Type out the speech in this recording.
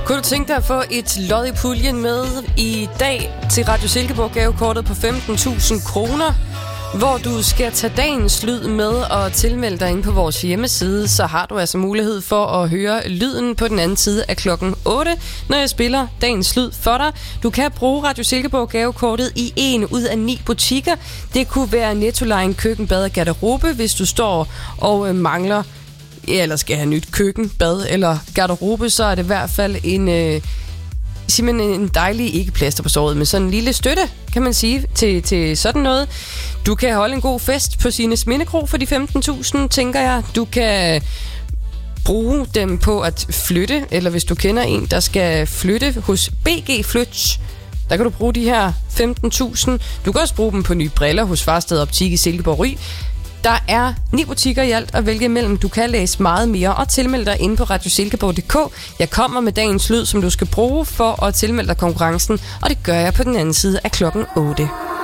Kunne du tænke dig at få et lod i puljen med i dag til Radio Silkeborg gavekortet på 15.000 kroner, hvor du skal tage dagens lyd med og tilmelde dig ind på vores hjemmeside, så har du altså mulighed for at høre lyden på den anden side af klokken 8, når jeg spiller dagens lyd for dig. Du kan bruge Radio Silkeborg gavekortet i 1 ud af 9 butikker. Det kunne være Nettoline, køkken, bad og garderobe, hvis du står og mangler eller skal have nyt køkken, bad eller garderobe, så er det i hvert fald simpelthen en dejlig, ikke plaster på såret, men sådan en lille støtte, kan man sige, til sådan noget. Du kan holde en god fest på Sines Mindekro for de 15.000, tænker jeg. Du kan bruge dem på at flytte, eller hvis du kender en, der skal flytte hos BG Flyts, der kan du bruge de her 15.000. Du kan også bruge dem på nye briller hos Farsted Optik i Silkeborg Ry. Der er 9 butikker i alt at vælge imellem. Du kan læse meget mere og tilmelde dig inde på radiosilkeborg.dk. Jeg kommer med dagens lyd, som du skal bruge for at tilmelde dig konkurrencen, og det gør jeg på den anden side af klokken 8.